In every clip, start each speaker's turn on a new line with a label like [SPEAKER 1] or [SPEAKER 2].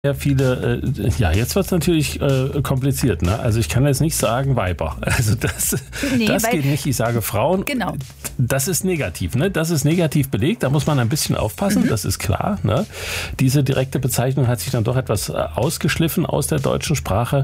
[SPEAKER 1] Sehr viele, jetzt wird es natürlich kompliziert, ne? Also ich kann jetzt nicht sagen Weiber. Also das geht nicht. Ich sage Frauen.
[SPEAKER 2] Genau.
[SPEAKER 1] Das ist negativ, ne? Das ist negativ belegt. Da muss man ein bisschen aufpassen, das ist klar, ne? Diese direkte Bezeichnung hat sich dann doch etwas ausgeschliffen aus der deutschen Sprache.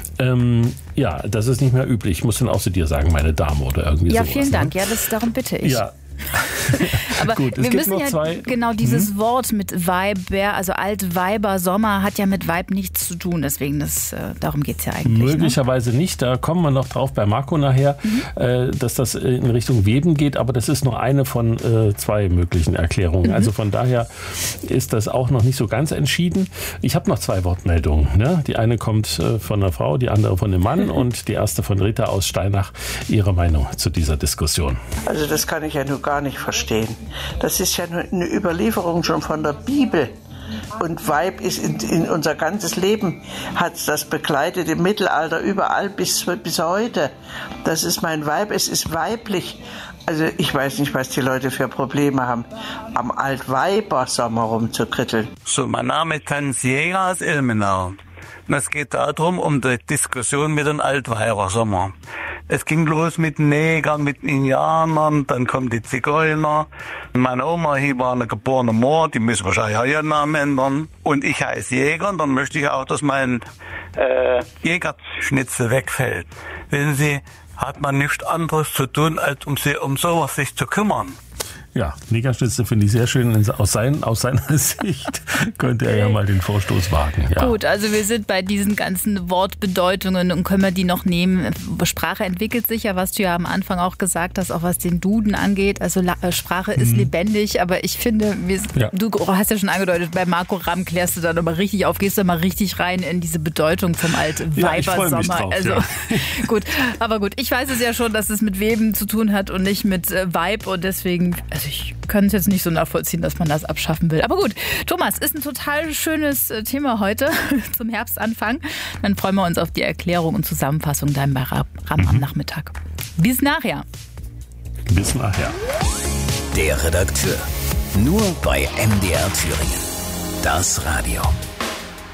[SPEAKER 1] Das ist nicht mehr üblich. Ich muss dann auch zu dir sagen, meine Dame oder irgendwie sowas.
[SPEAKER 2] Ja, vielen Dank.
[SPEAKER 1] Ne?
[SPEAKER 2] Ja, darum bitte ich.
[SPEAKER 1] Ja.
[SPEAKER 2] Aber
[SPEAKER 1] gut,
[SPEAKER 2] wir müssen genau dieses Wort mit Weiber, also Altweiber, Sommer, hat ja mit Weib nichts zu tun. Deswegen, darum geht es ja eigentlich.
[SPEAKER 1] Möglicherweise nicht, da kommen wir noch drauf bei Marco nachher, dass das in Richtung Weben geht, aber das ist nur eine von zwei möglichen Erklärungen. Also von daher ist das auch noch nicht so ganz entschieden. Ich habe noch zwei Wortmeldungen. Ne? Die eine kommt von einer Frau, die andere von einem Mann und die erste von Rita aus Steinach. Ihre Meinung zu dieser Diskussion.
[SPEAKER 3] Also das kann ich ja nur gar nicht verstehen. Das ist ja nur eine Überlieferung schon von der Bibel. Und Weib ist in unser ganzes Leben, hat das begleitet im Mittelalter überall bis heute. Das ist mein Weib, es ist weiblich. Also ich weiß nicht, was die Leute für Probleme haben, am Altweibersommer rumzukritteln.
[SPEAKER 4] So, mein Name ist Hans Jäger aus Ilmenau. Und es geht darum, um die Diskussion mit dem Altweibersommer. Es ging los mit Negern, mit Indianern, dann kommen die Zigeuner. Meine Oma hier war eine geborene Moor, die müssen wahrscheinlich auch ihren Namen ändern. Und ich heiße Jäger und dann möchte ich auch, dass mein Jägerschnitzel wegfällt. Wissen Sie, hat man nichts anderes zu tun, als um sowas sich zu kümmern.
[SPEAKER 1] Ja, Negerschnitzel finde ich sehr schön. Aus seiner Sicht könnte er ja mal den Vorstoß wagen. Ja.
[SPEAKER 2] Gut, also wir sind bei diesen ganzen Wortbedeutungen und können wir die noch nehmen. Sprache entwickelt sich ja, was du ja am Anfang auch gesagt hast, auch was den Duden angeht. Also Sprache ist lebendig, aber ich finde, du hast ja schon angedeutet, bei Marco Ramm klärst du da nochmal richtig auf, gehst du mal richtig rein in diese Bedeutung vom Altweibersommer. Gut, aber gut, ich weiß es ja schon, dass es mit Weben zu tun hat und nicht mit Weib und deswegen, ich kann es jetzt nicht so nachvollziehen, dass man das abschaffen will. Aber gut, Thomas, ist ein total schönes Thema heute zum Herbstanfang. Dann freuen wir uns auf die Erklärung und Zusammenfassung dann bei Ramm am Nachmittag. Bis nachher.
[SPEAKER 1] Bis nachher.
[SPEAKER 5] Der Redakteur. Nur bei MDR Thüringen. Das Radio.